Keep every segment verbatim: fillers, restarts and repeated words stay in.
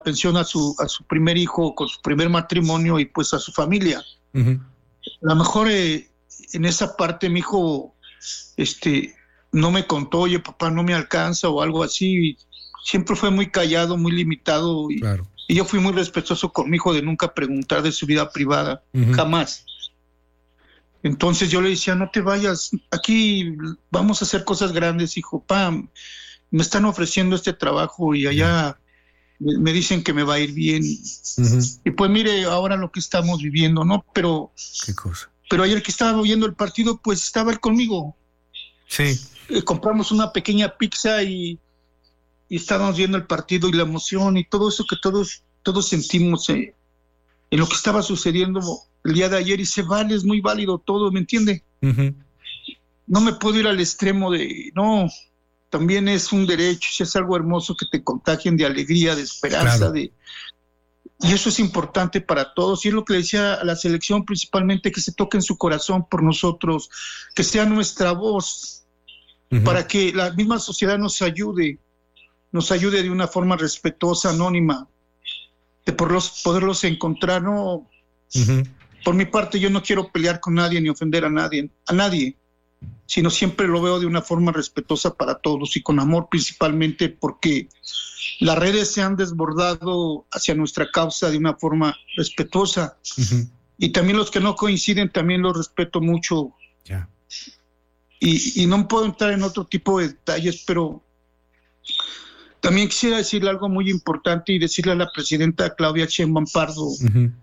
pensión a su, a su primer hijo con su primer matrimonio y pues a su familia. Uh-huh. A lo mejor eh, en esa parte mi hijo este, no me contó, oye papá, no me alcanza o algo así. Siempre fue muy callado, muy limitado y, claro. y yo fui muy respetuoso con mi hijo de nunca preguntar de su vida privada, uh-huh. jamás. Entonces yo le decía, no te vayas, aquí vamos a hacer cosas grandes, hijo, pam, me están ofreciendo este trabajo y allá uh-huh. me dicen que me va a ir bien. Uh-huh. Y pues mire, ahora lo que estamos viviendo, ¿no? Pero, ¿qué cosa? Pero ayer que estaba viendo el partido, pues estaba él conmigo. Sí. Eh, compramos una pequeña pizza y, y estábamos viendo el partido y la emoción y todo eso que todos, todos sentimos eh, en lo que estaba sucediendo el día de ayer, y se vale, es muy válido todo, ¿me entiende? Uh-huh. No me puedo ir al extremo de, no, también es un derecho, si es algo hermoso que te contagien de alegría, de esperanza, claro. de y eso es importante para todos, y es lo que le decía a la selección principalmente, que se toque en su corazón por nosotros, que sea nuestra voz, uh-huh. para que la misma sociedad nos ayude, nos ayude de una forma respetuosa, anónima, de por los, poderlos encontrar, ¿no? Uh-huh. Por mi parte, yo no quiero pelear con nadie ni ofender a nadie, a nadie, sino siempre lo veo de una forma respetuosa para todos y con amor, principalmente porque las redes se han desbordado hacia nuestra causa de una forma respetuosa. Uh-huh. Y también los que no coinciden, también los respeto mucho. Yeah. Y, y no puedo entrar en otro tipo de detalles, pero también quisiera decirle algo muy importante y decirle a la presidenta Claudia Sheinbaum Pardo, uh-huh.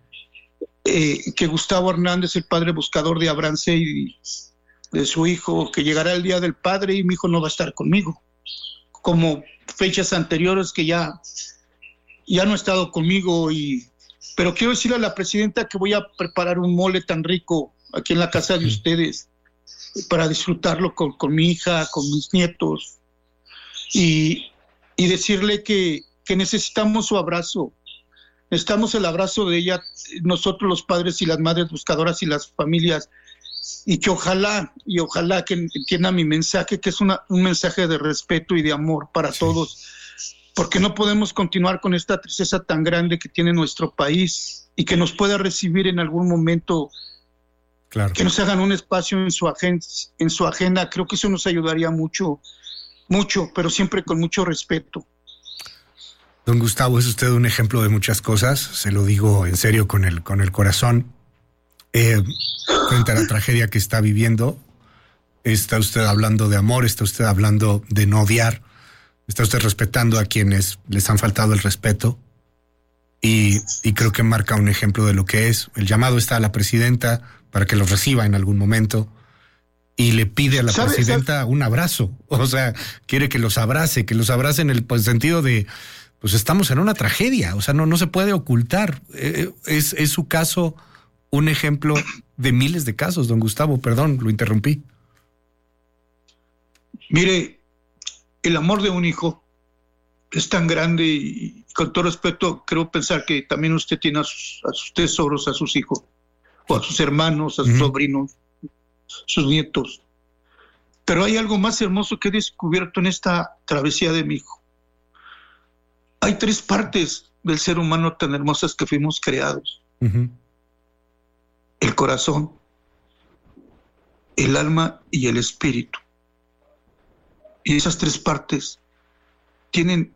eh, que Gustavo Hernández, el padre buscador de Abraham Seydi, de su hijo, que llegará el día del padre y mi hijo no va a estar conmigo, como fechas anteriores que ya, ya no ha estado conmigo. Y pero quiero decirle a la presidenta que voy a preparar un mole tan rico aquí en la casa de ustedes para disfrutarlo con, con mi hija, con mis nietos, y, y decirle que, que necesitamos su abrazo, necesitamos el abrazo de ella, nosotros los padres y las madres buscadoras y las familias, y que ojalá, y ojalá que entienda mi mensaje, que es una, un mensaje de respeto y de amor para sí. todos, porque no podemos continuar con esta tristeza tan grande que tiene nuestro país, y que nos pueda recibir en algún momento, claro. que nos hagan un espacio en su agenda, en su agenda. Creo que eso nos ayudaría mucho, mucho, pero siempre con mucho respeto. Don Gustavo, es usted un ejemplo de muchas cosas, se lo digo en serio con el, con el corazón. Eh, frente a la tragedia que está viviendo, está usted hablando de amor, está usted hablando de no odiar, está usted respetando a quienes les han faltado el respeto, y, y creo que marca un ejemplo de lo que es. El llamado está a la presidenta para que los reciba en algún momento y le pide a la ¿Sabe, presidenta sabe? un abrazo, o sea, quiere que los abrace, que los abrace en el pues, sentido de, pues estamos en una tragedia, o sea, no, no se puede ocultar. Eh, es, es su caso un ejemplo de miles de casos, don Gustavo, perdón, lo interrumpí. Mire, el amor de un hijo es tan grande y con todo respeto creo pensar que también usted tiene a sus, a sus tesoros, a sus hijos, o a sus hermanos, a sus uh-huh. sobrinos, sus nietos. Pero hay algo más hermoso que he descubierto en esta travesía de mi hijo. Hay tres partes del ser humano tan hermosas que fuimos creados. Uh-huh. El corazón, el alma y el espíritu. Y esas tres partes tienen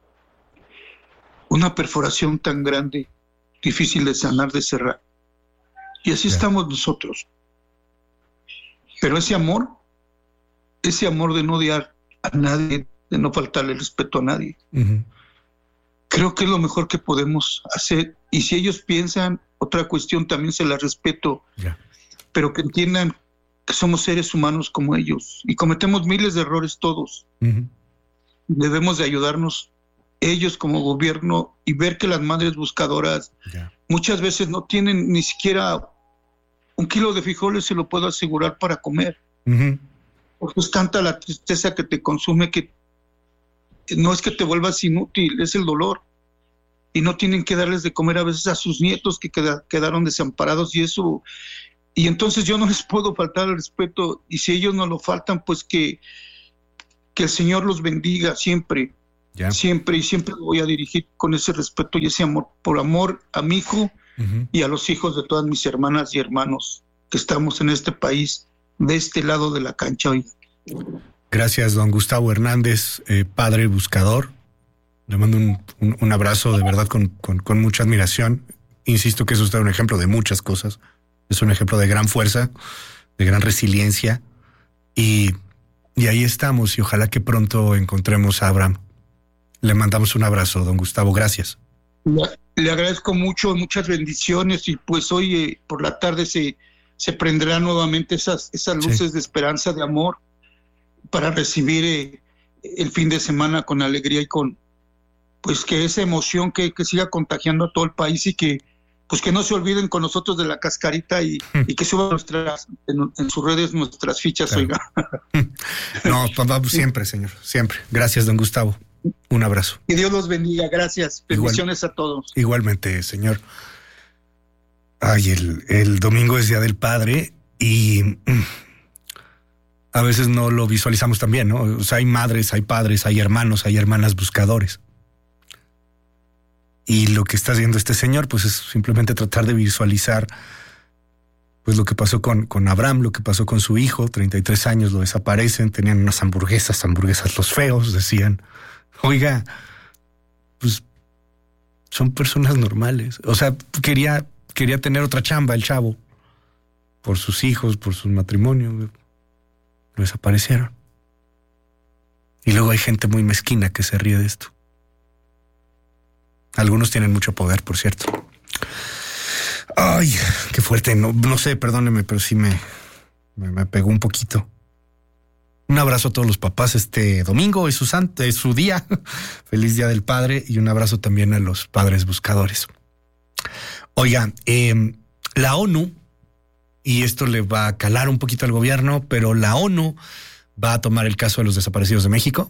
una perforación tan grande, difícil de sanar, de cerrar. Y así yeah. estamos nosotros. Pero ese amor, ese amor de no odiar a nadie, de no faltarle el respeto a nadie, uh-huh. creo que es lo mejor que podemos hacer. Y si ellos piensan otra cuestión, también se la respeto, yeah. pero que entiendan que somos seres humanos como ellos y cometemos miles de errores todos. Uh-huh. Debemos de ayudarnos ellos como gobierno y ver que las madres buscadoras yeah. muchas veces no tienen ni siquiera un kilo de frijoles, se lo puedo asegurar, para comer. Uh-huh. Porque es tanta la tristeza que te consume que no es que te vuelvas inútil, es el dolor. Y no tienen que darles de comer a veces a sus nietos que queda, quedaron desamparados, y eso, y entonces yo no les puedo faltar el respeto, y si ellos no lo faltan, pues que, que el Señor los bendiga siempre, ¿Ya? Siempre y siempre lo voy a dirigir con ese respeto y ese amor, por amor a mi hijo uh-huh. y a los hijos de todas mis hermanas y hermanos que estamos en este país, de este lado de la cancha hoy. Gracias, don Gustavo Hernández, eh, padre buscador. Le mando un, un, un abrazo de verdad con, con, con mucha admiración. Insisto que es usted un ejemplo de muchas cosas. Es un ejemplo de gran fuerza, de gran resiliencia. Y, y ahí estamos, y ojalá que pronto encontremos a Abraham. Le mandamos un abrazo, don Gustavo, gracias. Le, le agradezco mucho, muchas bendiciones, y pues hoy eh, por la tarde se, se prenderán nuevamente esas, esas luces sí. de esperanza, de amor, para recibir eh, el fin de semana con alegría y con, pues que esa emoción que, que siga contagiando a todo el país, y que pues que no se olviden con nosotros de la cascarita y, y que suban nuestras, en, en sus redes nuestras fichas, claro. Oiga. No, vamos siempre, señor, siempre. Gracias, don Gustavo. Un abrazo. Que Dios los bendiga, gracias. Bendiciones Igual, a todos. Igualmente, señor. Ay, el, el domingo es Día del Padre y mm, a veces no lo visualizamos tan bien, ¿no? O sea, hay madres, hay padres, hay hermanos, hay hermanas buscadores. Y lo que está haciendo este señor, pues es simplemente tratar de visualizar pues lo que pasó con, con Abraham, lo que pasó con su hijo, treinta y tres años, lo desaparecen, tenían unas hamburguesas, hamburguesas los feos, decían. Oiga, pues son personas normales. O sea, quería, quería tener otra chamba el chavo, por sus hijos, por su matrimonio. Lo desaparecieron. Y luego hay gente muy mezquina que se ríe de esto. Algunos tienen mucho poder, por cierto. Ay, qué fuerte. No, no sé, perdóneme, pero sí me, me, me pegó un poquito. Un abrazo a todos los papás este domingo, es su, santo, es su día. Feliz Día del Padre, y un abrazo también a los padres buscadores. Oiga, eh, la ONU, y esto le va a calar un poquito al gobierno, pero la ONU va a tomar el caso de los desaparecidos de México.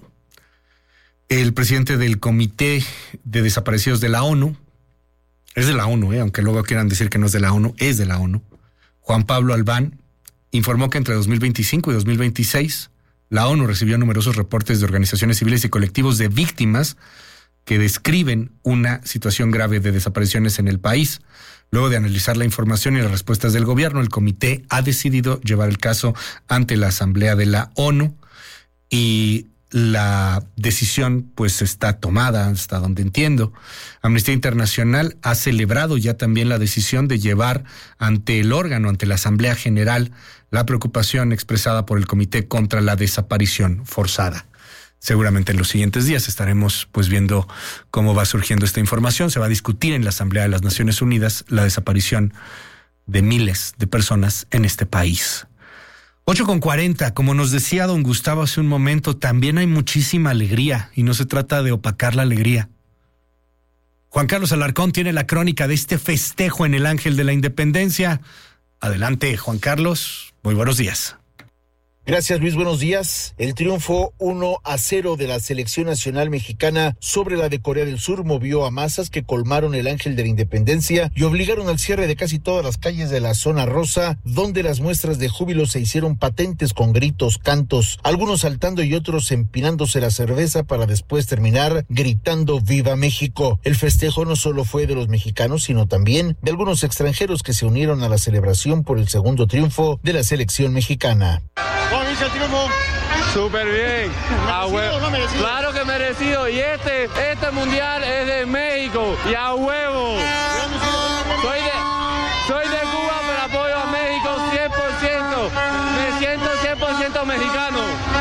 El presidente del Comité de Desaparecidos de la ONU, es de la ONU, eh, aunque luego quieran decir que no es de la ONU, es de la ONU, Juan Pablo Albán, informó que entre dos mil veinticinco y dos mil veintiséis la ONU recibió numerosos reportes de organizaciones civiles y colectivos de víctimas que describen una situación grave de desapariciones en el país. Luego de analizar la información y las respuestas del gobierno, el comité ha decidido llevar el caso ante la Asamblea de la ONU, y la decisión pues está tomada, hasta donde entiendo. Amnistía Internacional ha celebrado ya también la decisión de llevar ante el órgano, ante la Asamblea General, la preocupación expresada por el Comité contra la Desaparición Forzada. Seguramente en los siguientes días estaremos pues viendo cómo va surgiendo esta información. Se va a discutir en la Asamblea de las Naciones Unidas la desaparición de miles de personas en este país. ocho con cuarenta, como nos decía don Gustavo hace un momento, también hay muchísima alegría, y no se trata de opacar la alegría. Juan Carlos Alarcón tiene la crónica de este festejo en el Ángel de la Independencia. Adelante, Juan Carlos, muy buenos días. Gracias, Luis, buenos días. El triunfo uno a cero de la selección nacional mexicana sobre la de Corea del Sur movió a masas que colmaron el Ángel de la Independencia y obligaron al cierre de casi todas las calles de la zona rosa, donde las muestras de júbilo se hicieron patentes con gritos, cantos, algunos saltando y otros empinándose la cerveza para después terminar gritando ¡Viva México! El festejo no solo fue de los mexicanos, sino también de algunos extranjeros que se unieron a la celebración por el segundo triunfo de la selección mexicana. ¿Cómo dice el triunfo? Súper bien. ¿Merecido o no merecido? Claro que merecido. Y este, este mundial es de México. Y a huevo. Soy de, soy de Cuba, pero apoyo a México cien por ciento. Me siento cien por ciento mexicano.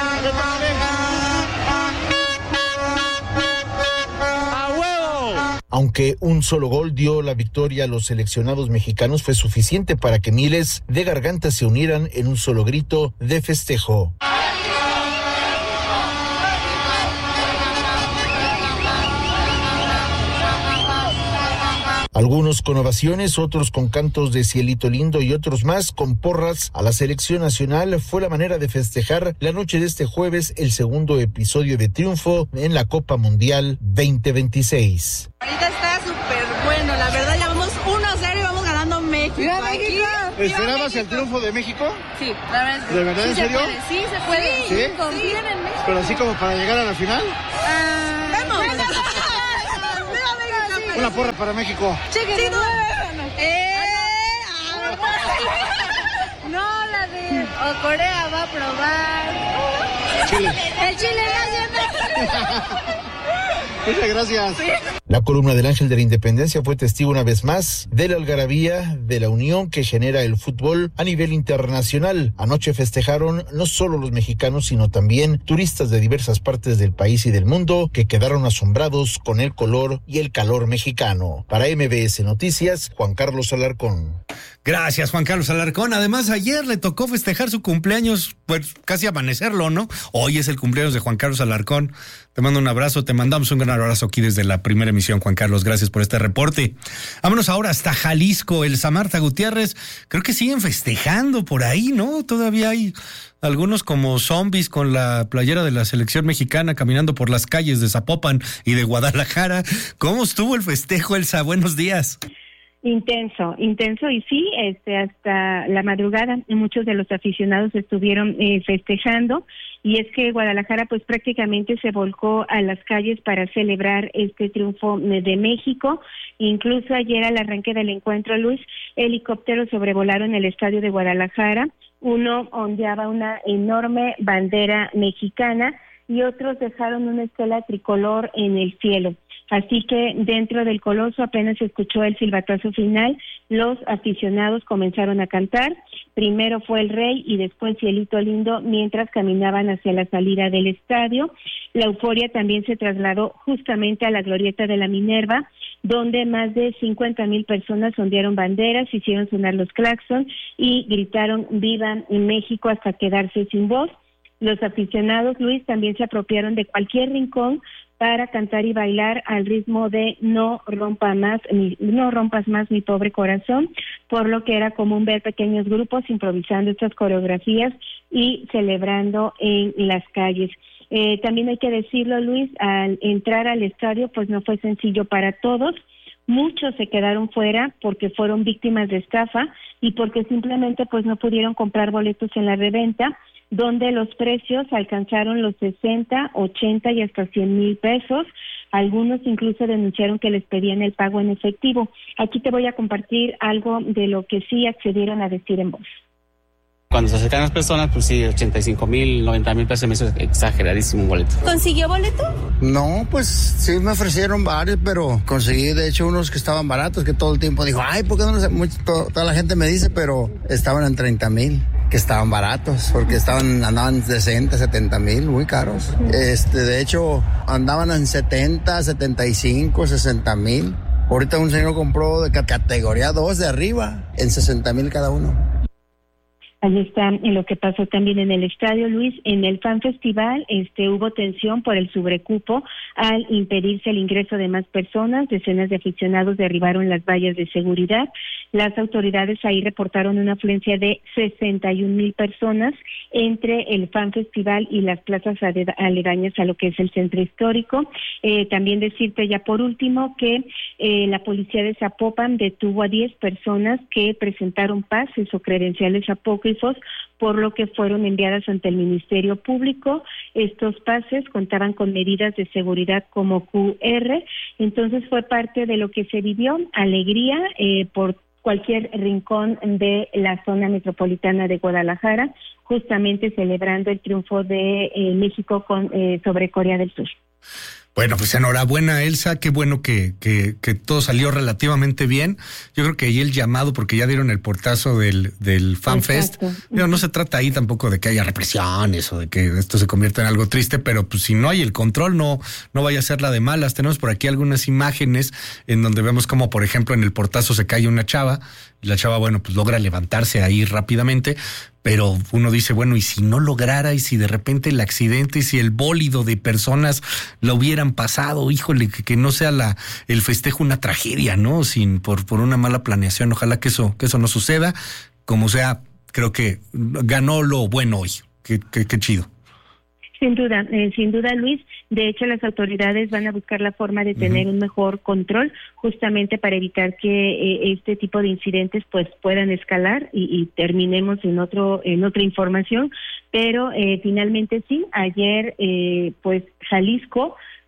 ¡A huevo! Aunque un solo gol dio la victoria a los seleccionados mexicanos, fue suficiente para que miles de gargantas se unieran en un solo grito de festejo. Algunos con ovaciones, otros con cantos de Cielito Lindo y otros más con porras a la selección nacional. Fue la manera de festejar la noche de este jueves el segundo episodio de triunfo en la Copa Mundial veinte veintiséis. Ahorita está súper bueno, la verdad ya vamos uno a cero y vamos ganando México. ¡Viva México! ¿Esperabas el triunfo de México? Sí, la verdad es que ¿De verdad, sí en serio? Se puede, sí, se puede. ¿Sí? Confíen en México. ¿Pero así como para llegar a la final? Ah, vemos, Una porra para México. Cheque, sí, no. Eh, no, la de o Corea va a probar. Chile. El Chile va Muchas gracias. Sí. La columna del Ángel de la Independencia fue testigo una vez más de la algarabía, de la unión que genera el fútbol a nivel internacional. Anoche festejaron no solo los mexicanos, sino también turistas de diversas partes del país y del mundo que quedaron asombrados con el color y el calor mexicano. Para M B S Noticias, Juan Carlos Alarcón. Gracias, Juan Carlos Alarcón. Además, ayer le tocó festejar su cumpleaños, pues casi amanecerlo, ¿no? Hoy es el cumpleaños de Juan Carlos Alarcón. Te mando un abrazo, te mandamos un gran abrazo aquí desde la primera emisión, Juan Carlos. Gracias por este reporte. Vámonos ahora hasta Jalisco. Elsa Marta Gutiérrez, creo que siguen festejando por ahí, ¿no? Todavía hay algunos como zombies con la playera de la selección mexicana caminando por las calles de Zapopan y de Guadalajara. ¿Cómo estuvo el festejo, Elsa? Buenos días. Intenso, intenso y sí, este hasta la madrugada muchos de los aficionados estuvieron eh, festejando, y es que Guadalajara pues prácticamente se volcó a las calles para celebrar este triunfo de México. Incluso ayer al arranque del encuentro, Luis, helicópteros sobrevolaron el estadio de Guadalajara, uno ondeaba una enorme bandera mexicana y otros dejaron una estela tricolor en el cielo. Así que dentro del Coloso apenas se escuchó el silbatazo final, los aficionados comenzaron a cantar, primero fue el Rey y después Cielito Lindo mientras caminaban hacia la salida del estadio. La euforia también se trasladó justamente a la glorieta de la Minerva, donde más de cincuenta mil personas ondearon banderas, hicieron sonar los claxon y gritaron ¡Viva México! Hasta quedarse sin voz. Los aficionados, Luis, también se apropiaron de cualquier rincón para cantar y bailar al ritmo de No rompa más, mi, no rompas más mi pobre corazón, por lo que era común ver pequeños grupos improvisando estas coreografías y celebrando en las calles. Eh, también hay que decirlo, Luis, al entrar al estadio pues no fue sencillo para todos. Muchos se quedaron fuera porque fueron víctimas de estafa y porque simplemente pues no pudieron comprar boletos en la reventa, donde los precios alcanzaron los sesenta, ochenta y hasta cien mil pesos. Algunos incluso denunciaron que les pedían el pago en efectivo. Aquí te voy a compartir algo de lo que sí accedieron a decir en voz. Cuando se acercan las personas, pues sí, ochenta y cinco mil, noventa mil pesos, me hizo exageradísimo un boleto. ¿Consiguió boleto? No, pues sí me ofrecieron varios, pero conseguí de hecho unos que estaban baratos, que todo el tiempo dijo, ay, ¿por qué no? Mucho, toda la gente me dice, pero estaban en treinta mil, que estaban baratos, porque estaban andaban sesenta, setenta mil, muy caros. Este, de hecho, andaban en setenta, setenta y cinco, sesenta mil. Ahorita un señor compró de categoría dos de arriba, en sesenta mil cada uno. Ahí está en lo que pasó también en el estadio, Luis. En el Fan Festival este, hubo tensión por el sobrecupo al impedirse el ingreso de más personas. Decenas de aficionados derribaron las vallas de seguridad. Las autoridades ahí reportaron una afluencia de sesenta y un mil personas entre el Fan Festival y las plazas aledañas a lo que es el centro histórico. Eh, también decirte ya por último que eh, la policía de Zapopan detuvo a diez personas que presentaron pases o credenciales apócrifos, por lo que fueron enviadas ante el Ministerio Público. Estos pases contaban con medidas de seguridad como Q R, entonces fue parte de lo que se vivió, alegría eh, por cualquier rincón de la zona metropolitana de Guadalajara, justamente celebrando el triunfo de eh, México con, eh, sobre Corea del Sur. Bueno, pues enhorabuena, Elsa, qué bueno que, que, que todo salió relativamente bien. Yo creo que ahí el llamado, porque ya dieron el portazo del, del FanFest, pero no se trata ahí tampoco de que haya represiones o de que esto se convierta en algo triste, pero pues si no hay el control, no, no vaya a ser la de malas. Tenemos por aquí algunas imágenes en donde vemos como, por ejemplo, en el portazo se cae una chava, y la chava, bueno, pues logra levantarse ahí rápidamente, pero uno dice, bueno, ¿y si no lograra? ¿Y si de repente el accidente, y si el bólido de personas lo hubieran pasado? Híjole, que, que no sea la el festejo una tragedia, ¿no? Sin por, por una mala planeación. Ojalá que eso, que eso no suceda. Como sea, creo que ganó lo bueno hoy. Qué, qué, qué chido. Sin duda, eh, sin duda, Luis. De hecho, las autoridades van a buscar la forma de tener uh-huh. un mejor control, justamente para evitar que eh, este tipo de incidentes pues puedan escalar y, y terminemos en otro en otra información. Pero eh, finalmente sí, ayer eh, pues Jalisco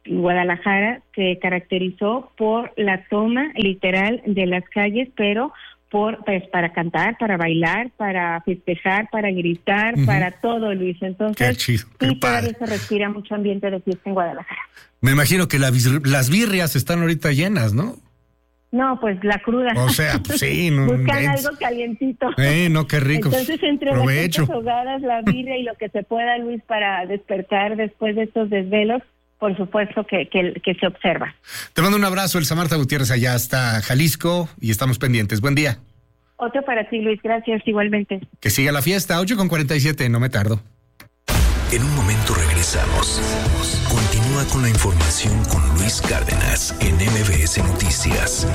Guadalajara se caracterizó por la toma literal de las calles, pero por pues para cantar, para bailar, para festejar, para gritar, uh-huh. para todo, Luis. Entonces, qué chido, qué sí, padre. todavía se respira mucho ambiente de fiesta en Guadalajara. Me imagino que la, las birrias están ahorita llenas, ¿no? No, pues la cruda. O sea, pues sí. No, buscan es... algo calientito. Eh, no, qué rico. Entonces, entre provecho. las hogadas, la birria y lo que se pueda, Luis, para despertar después de estos desvelos, por supuesto que, que, que se observa. Te mando un abrazo, Elsa Marta Gutiérrez, allá hasta Jalisco, y estamos pendientes. Buen día. Otro para ti, Luis, gracias, igualmente. Que siga la fiesta, ocho con cuarenta y siete, no me tardo. En un momento regresamos. Continúa con la información con Luis Cárdenas en M B S Noticias.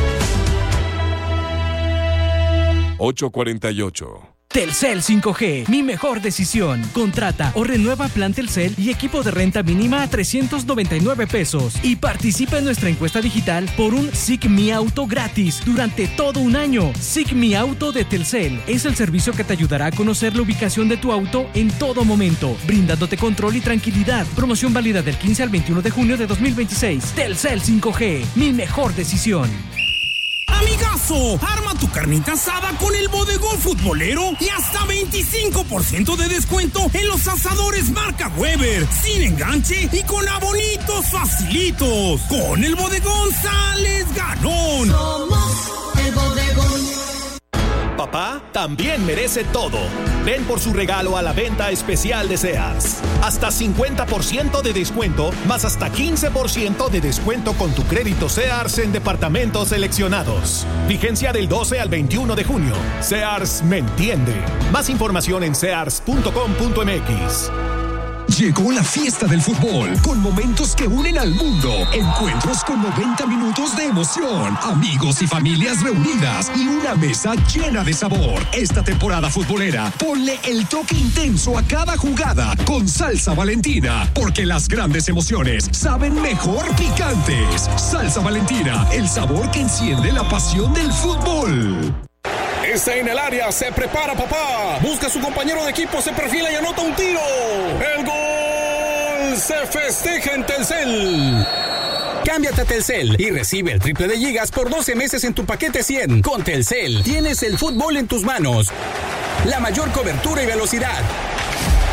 ocho cuarenta y ocho. Telcel cinco G, mi mejor decisión. Contrata o renueva plan Telcel y equipo de renta mínima a trescientos noventa y nueve pesos. Y participa en nuestra encuesta digital por un S I C Mi Auto gratis durante todo un año. S I C Mi Auto de Telcel es el servicio que te ayudará a conocer la ubicación de tu auto en todo momento, brindándote control y tranquilidad. Promoción válida del quince al veintiuno de junio de dos mil veintiséis. Telcel cinco G, mi mejor decisión. Amigazo, arma tu carnita asada con el Bodegón Futbolero y hasta veinticinco por ciento de descuento en los asadores marca Weber, sin enganche y con abonitos facilitos. Con el Bodegón sales ganón. Somos el Bodegón. Papá también merece todo. Ven por su regalo a la venta especial de Sears. Hasta cincuenta por ciento de descuento, más hasta quince por ciento de descuento con tu crédito Sears en departamentos seleccionados. Vigencia del doce al veintiuno de junio. Sears me entiende. Más información en sears punto com punto m x. Llegó la fiesta del fútbol, con momentos que unen al mundo, encuentros con noventa minutos de emoción, amigos y familias reunidas y una mesa llena de sabor. Esta temporada futbolera, ponle el toque intenso a cada jugada con Salsa Valentina, porque las grandes emociones saben mejor picantes. Salsa Valentina, el sabor que enciende la pasión del fútbol. Está en el área, se prepara papá. Busca a su compañero de equipo, se perfila y anota un tiro. ¡El gol! Se festeja en Telcel. Cámbiate a Telcel y recibe el triple de gigas por doce meses en tu paquete cien. Con Telcel tienes el fútbol en tus manos, la mayor cobertura y velocidad,